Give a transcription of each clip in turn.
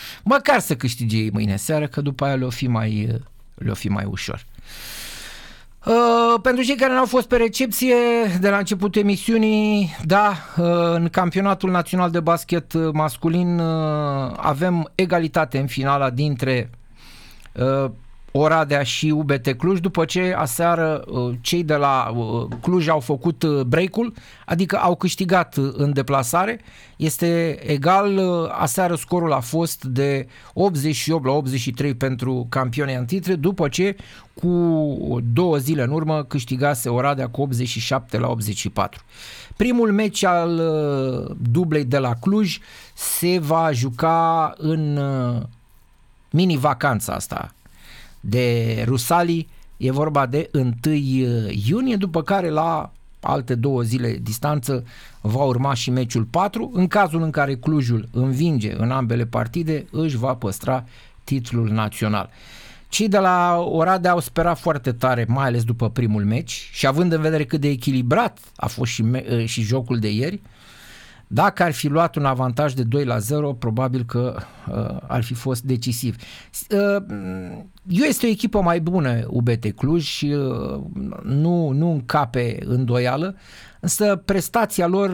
Măcar să câștige ei mâine seară, că după aia le-o fi mai ușor. Pentru cei care n-au fost pe recepție de la începutul emisiunii, da, în campionatul național de basket masculin avem egalitate în finala dintre Oradea și UBT Cluj, după ce aseară cei de la Cluj au făcut break-ul, adică au câștigat în deplasare. Este egal, aseară scorul a fost de 88-83 pentru campionii în titre, după ce cu 2 zile în urmă câștigase Oradea cu 87-84. Primul meci al dublei de la Cluj se va juca în mini-vacanța asta de Rusalii, e vorba de 1 iunie, după care la alte 2 zile distanță va urma și meciul 4. În cazul în care Clujul învinge în ambele partide, își va păstra titlul național. Cei de la Oradea au sperat foarte tare, mai ales după primul meci, și având în vedere cât de echilibrat a fost și jocul de ieri, dacă ar fi luat un avantaj de 2-0, probabil că ar fi fost decisiv. Este o echipă mai bună, UBT Cluj, și nu încape îndoială, însă prestația lor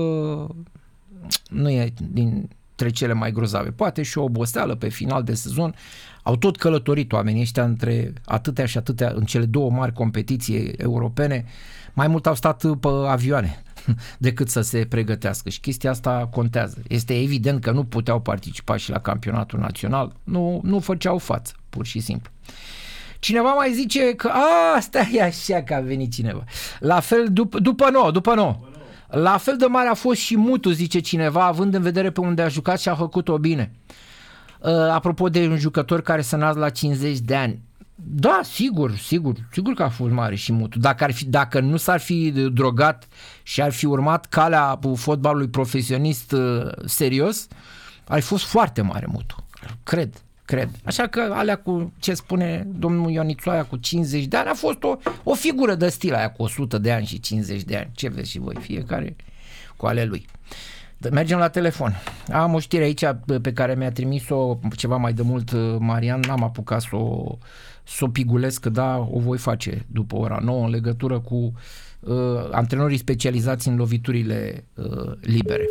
nu e dintre cele mai grozave. Poate și o oboseală pe final de sezon. Au tot călătorit oamenii ăștia între atâtea și atâtea, în cele 2 mari competiții europene. Mai mult au stat pe avioane decât să se pregătească și chestia asta contează. Este evident că nu puteau participa și la campionatul național, nu făceau față, pur și simplu. Cineva mai zice că stai așa că a venit cineva. La fel, după nouă. La fel de mare a fost și Mutu, zice cineva, având în vedere pe unde a jucat și a făcut-o bine. Apropo de un jucător care s-a născut la 50 de ani. Da, sigur că a fost mare și Mutu. Dacă nu s-ar fi drogat și ar fi urmat calea fotbalului profesionist serios, ar fi fost foarte mare Mutu. Cred. Așa că alea cu ce spune domnul Ionițoaia cu 50 de ani a fost o figură de stil, aia cu 100 de ani și 50 de ani. Ce vezi și voi, fiecare cu ale lui. Mergem la telefon. Am o știre aici pe care mi-a trimis-o ceva mai de mult Marian, n-am apucat să o pigulesc, dar o voi face după ora 9 în legătură cu antrenorii specializați în loviturile libere.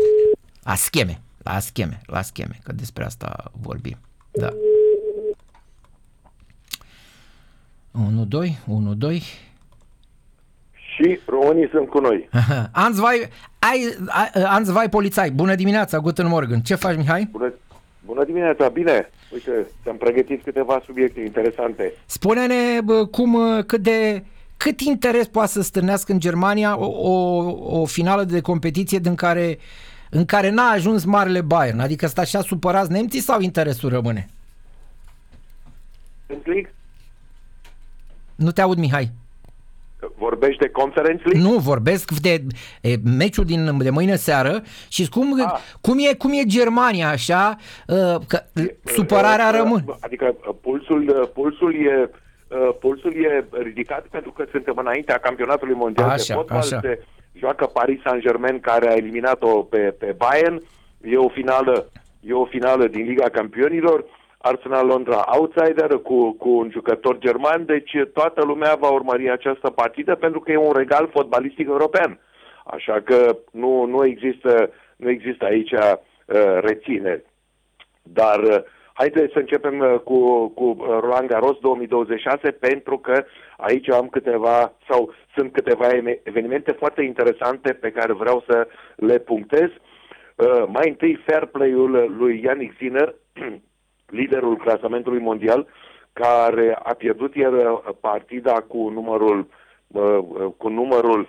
La scheme, că despre asta vorbim. Da. 1-2. Și românii sunt cu noi. Hans Vai Polițai, bună dimineața, guten Morgen. Ce faci, Mihai? Bună dimineața, bine. Uite, ți-am pregătit câteva subiecte interesante. Spune-ne cât interes poate să stârnească în Germania o finală de competiție în care n-a ajuns marele Bayern. Adică sunt așa supărați nemții sau interesul rămâne? Nu te aud, Mihai. Vorbești de Conference League? Nu, vorbesc de meciul de mâine seară și cum e Germania așa, că supărarea rămâne. Adică pulsul e ridicat pentru că suntem înaintea campionatului mondial de fotbal. Se joacă Paris Saint-Germain, care a eliminat-o pe Bayern. E o finală din Liga Campionilor. Arsenal Londra outsider cu un jucător german, deci toată lumea va urmări această partidă pentru că e un regal fotbalistic european. Așa că nu există aici rețineri. Dar haideți să începem cu Roland Garros 2026, pentru că aici sunt câteva evenimente foarte interesante pe care vreau să le punctez. Mai întâi fair play-ul lui Jannik Sinner, liderul clasamentului mondial, care a pierdut ieri partida cu numărul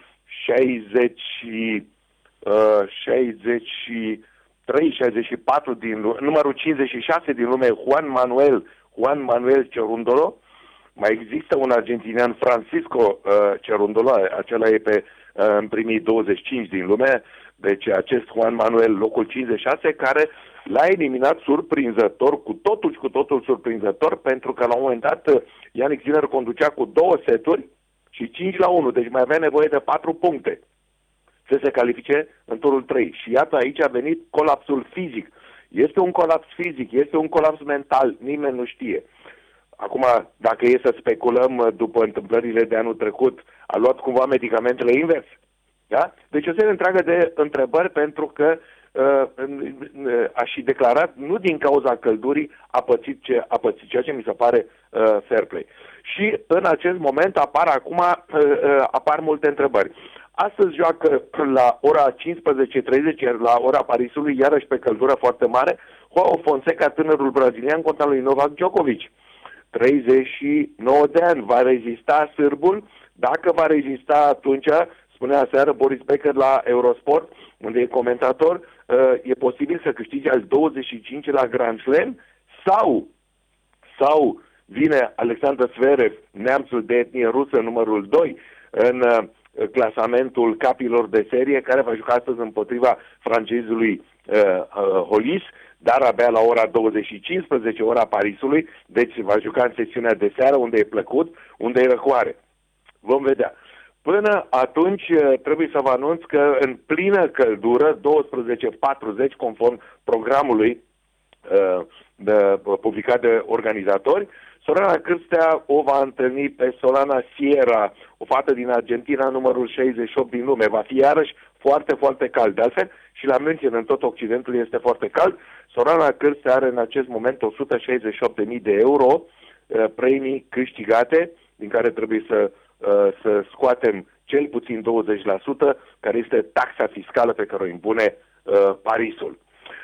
64 numărul 56 din lume, Juan Manuel Cerundolo. Mai există un argentinian, Francisco Cerundolo, acela e în primii 25 din lume, deci acest Juan Manuel, locul 56, care l-a eliminat surprinzător, cu totul surprinzător, pentru că la un moment dat Jannik Sinner conducea cu 2 seturi și 5-1, deci mai avea nevoie de 4 puncte să se califice în turul 3. Și iată, aici a venit colapsul fizic. Este un colaps fizic, este un colaps mental, nimeni nu știe. Acum, dacă e să speculăm după întâmplările de anul trecut, a luat cumva medicamentele invers? Da? Deci o serie întreagă de întrebări, pentru că a și declarat, nu din cauza căldurii, a pățit ceea ce mi se pare fair play. Și în acest moment apar multe întrebări. Astăzi joacă la ora 15:30, iar la ora Parisului, iarăși pe căldură foarte mare, Joao Fonseca, tânărul brazilian, contra lui Novak Djokovic. 39 de ani. Va rezista sârbul? Dacă va rezista, atunci, spunea aseară Boris Becker la Eurosport, unde e comentator, e posibil să câștige al 25-lea Grand Slam, sau vine Alexander Zverev, neamțul de etnie rusă, numărul 2, în clasamentul capilor de serie, care va juca astăzi împotriva francezului Hollis, dar abia la ora 20:15, ora Parisului, deci va juca în sesiunea de seară, unde e plăcut, unde e răcoare. Vom vedea. Până atunci trebuie să vă anunț că în plină căldură, 12:40, conform programului publicat de organizatori, Sorana Cârstea o va întâlni pe Solana Sierra, o fată din Argentina, numărul 68 din lume. Va fi iarăși foarte, foarte cald. De altfel, și la München, în tot Occidentul, este foarte cald. Sorana Cârstea are în acest moment 168.000 de euro premii câștigate, din care trebuie să scoatem cel puțin 20%, care este taxa fiscală pe care o impune Parisul.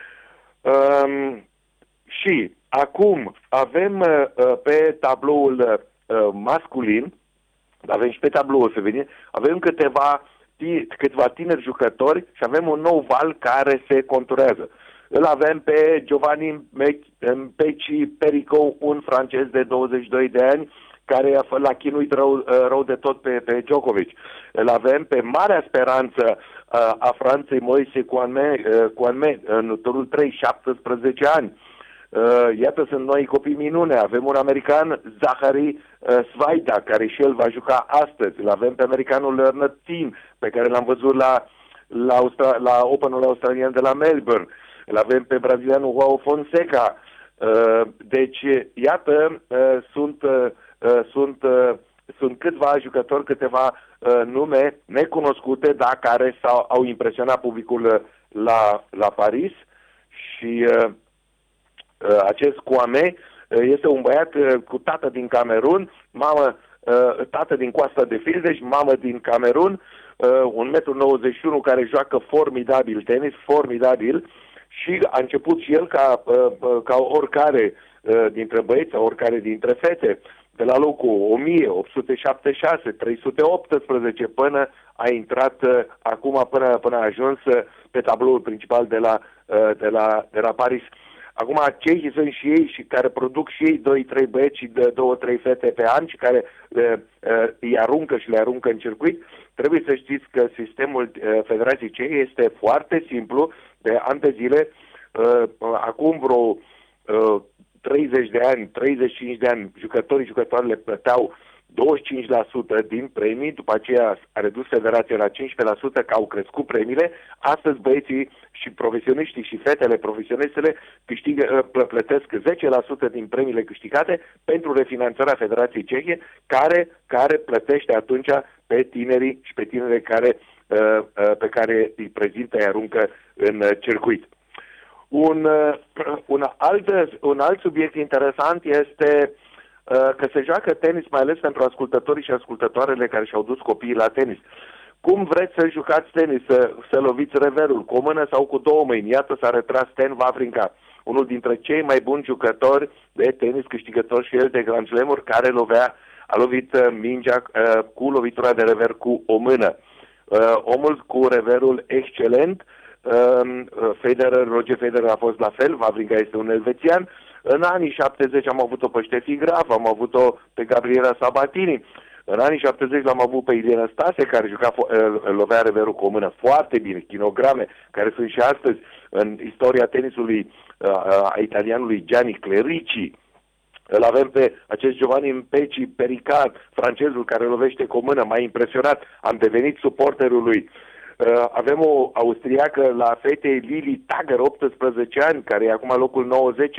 Și acum avem pe tabloul masculin, avem și pe tabloul feminin, avem câțiva tineri jucători și avem un nou val care se conturează. Îl avem pe Giovanni Mpeci Perico, un francez de 22 de ani, care l-a chinuit rău de tot pe Djokovic. Îl avem pe marea speranță a Franței, Moise Kouamé, în turul 3, 17 ani. Iată, sunt noi copii minune. Avem un american, Zachary Svaida, care și el va juca astăzi. Îl avem pe americanul Ernest Tim, pe care l-am văzut la Openul australian de la Melbourne. Îl avem pe brazilianul Joao Fonseca. Deci, iată, sunt câțiva jucători, câteva nume necunoscute, dar care au impresionat publicul la Paris. Și acest Kouamé este un băiat cu tată din Camerun, tată din Coasta de Fildeș, mamă din Camerun, 1,91 m, care joacă formidabil tenis, formidabil, și a început și el ca oricare dintre băieți sau oricare dintre fete, de la locul 1876, 318, până a intrat acum, până a ajuns pe tabloul principal de la Paris. Acum, cehii sunt și ei și care produc și ei 2-3 băieți și 2-3 fete pe an și care îi aruncă și le aruncă în circuit. Trebuie să știți că sistemul Federației Cehe este foarte simplu. De ani de zile, acum vreo 30 de ani, 35 de ani, jucătoarele plăteau 25% din premii, după aceea a redus federația la 15%, că au crescut premiile. Astăzi băieții și profesioniștii și fetele profesionistele plătesc 10% din premiile câștigate pentru refinanțarea Federației Cehe, care plătește atunci pe tinerii și pe tinere pe care îi prezintă, îi aruncă în circuit. Un alt subiect interesant este că se joacă tenis, mai ales pentru ascultătorii și ascultătoarele care și-au dus copiii la tenis. Cum vreți să jucați tenis? Să loviți reverul, cu o mână sau cu două mâini? Iată, s-a retras Stan Wawrinka, unul dintre cei mai buni jucători de tenis, câștigător și el de Grand Slam-uri, care a lovit mingea cu lovitura de rever cu o mână. Omul cu reverul excelent, Roger Federer a fost la fel, Wawrinka este un elvețian. În anii 70 am avut-o pe Steffi Graf, am avut-o pe Gabriela Sabatini. În anii 70 l-am avut pe Irina Stase, care lovea reverul cu o mână foarte bine, chinograme, care sunt și astăzi în istoria tenisului a italianului Gianni Clerici. Îl avem pe acest Giovanni Mpeci Pericat, francezul care lovește cu o mână, m-a impresionat, am devenit suporterul lui. Avem o austriacă la fete, Lili Tagger, 18 ani, care e acum locul 90